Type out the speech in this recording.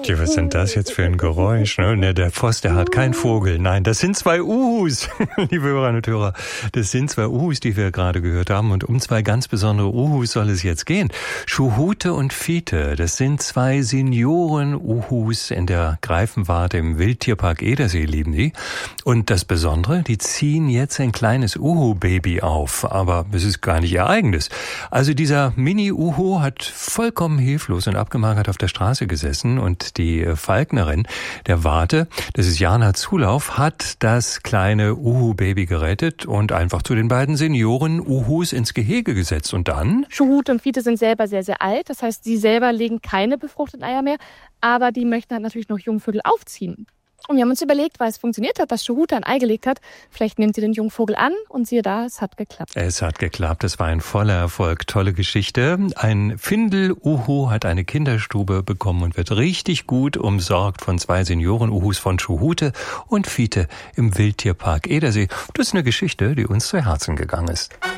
Kathi, was ist denn das jetzt für ein Geräusch? Ne, der Voss, der hat keinen Vogel. Nein, das sind zwei Uhus, liebe Hörerinnen und Hörer. Das sind zwei Uhus, die wir gerade gehört haben. Und um zwei ganz besondere Uhus soll es jetzt gehen. Schuhute und Fiete, das sind zwei Senioren-Uhus in der Greifenwarte im Wildtierpark Edersee, lieben die. Und das Besondere, die ziehen jetzt ein kleines Uhu-Baby auf. Aber es ist gar nicht ihr eigenes. Also dieser Mini-Uhu hat vollkommen hilflos und abgemagert auf der Straße gesessen und die Falknerin der Warte, das ist Jana Zulauf, hat das kleine Uhu-Baby gerettet und einfach zu den beiden Senioren-Uhus ins Gehege gesetzt. Und dann? Schuhute und Fiete sind selber sehr, sehr alt. Das heißt, sie selber legen keine befruchteten Eier mehr, aber die möchten halt natürlich noch Jungvögel aufziehen. Und wir haben uns überlegt, weil es funktioniert hat, dass Schuhute ein Ei gelegt hat, vielleicht nimmt sie den Jungvogel an und siehe da, es hat geklappt. Es hat geklappt, es war ein voller Erfolg, tolle Geschichte. Ein Findel-Uhu hat eine Kinderstube bekommen und wird richtig gut umsorgt von zwei Senioren-Uhus von Schuhute und Fiete im Wildtierpark Edersee. Das ist eine Geschichte, die uns zu Herzen gegangen ist.